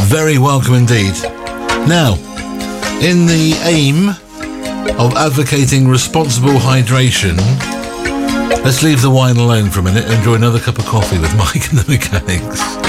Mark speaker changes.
Speaker 1: Very welcome indeed. Now, in the aim of advocating responsible hydration, let's leave the wine alone for a minute and enjoy another cup of coffee with Mike and the Mechanics.